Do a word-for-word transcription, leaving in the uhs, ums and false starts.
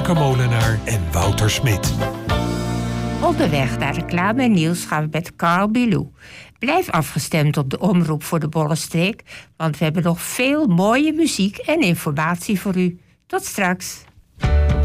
Anneke Molenaar en Wouter Smit. Onderweg naar reclame en nieuws gaan we met Carl Bilou. Blijf afgestemd op de Omroep voor de Bollenstreek, want we hebben nog veel mooie muziek en informatie voor u. Tot straks.